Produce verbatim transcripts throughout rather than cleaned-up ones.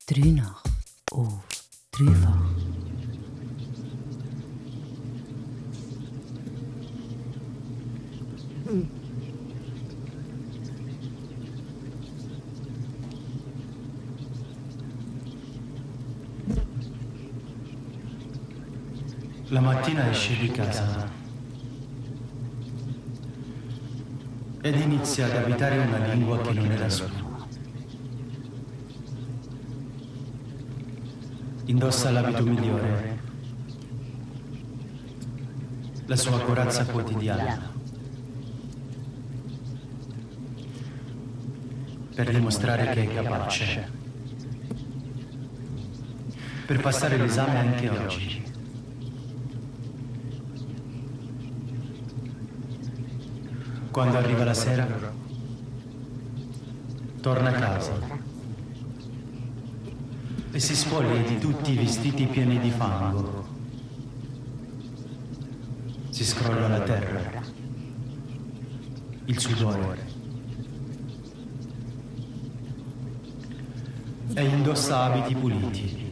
Drienacht auf Dreifach. La mattina esce di casa ed inizia ad abitare una lingua che non è la sua. Indossa l'abito migliore, la sua corazza quotidiana, per dimostrare che è capace, per passare l'esame anche oggi. Quando arriva la sera, torna a casa e si spoglia di tutti i vestiti pieni di fango. Si scrolla la terra, il sudore, e indossa abiti puliti.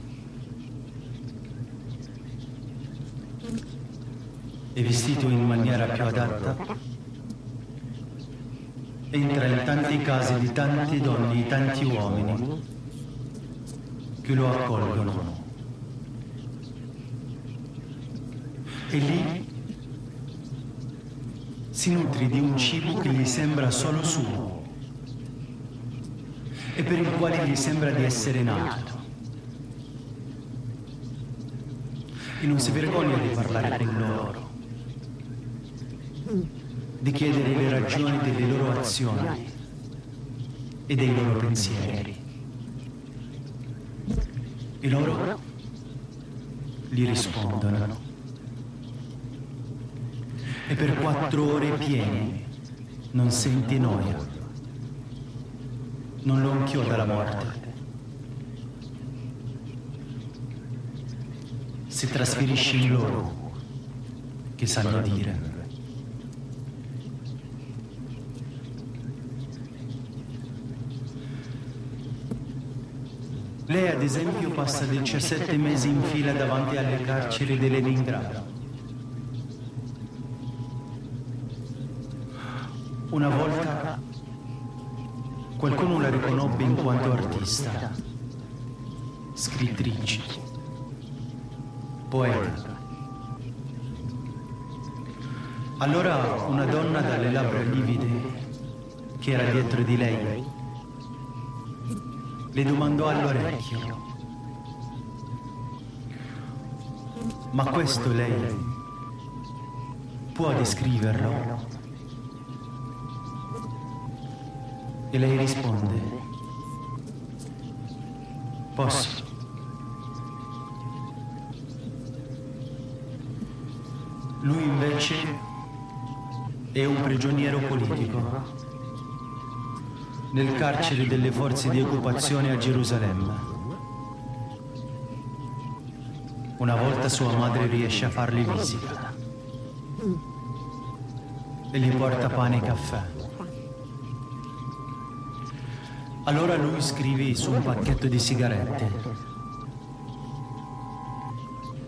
E vestito in maniera più adatta, entra in tanti casi di tante donne e tanti uomini che lo accolgono. E lì si nutre di un cibo che gli sembra solo suo e per il quale gli sembra di essere nato. E non si vergogna di parlare con loro, di chiedere le ragioni delle loro azioni e dei loro pensieri. E loro gli rispondono. E per quattro ore piene non sente noia, non lo inchioda la morte. Si trasferisce in loro, che sanno dire. Lei, ad esempio, passa diciassette mesi in fila davanti alle carceri di Leningrado. Una volta qualcuno la riconobbe in quanto artista, scrittrice, poeta. Allora una donna dalle labbra livide, che era dietro di lei, le domandò all'orecchio: ma questo lei può descriverlo? E lei risponde: posso. Lui invece è un prigioniero politico nel carcere delle forze di occupazione a Gerusalemme. Una volta sua madre riesce a fargli visita e gli porta pane e caffè. Allora lui scrive su un pacchetto di sigarette: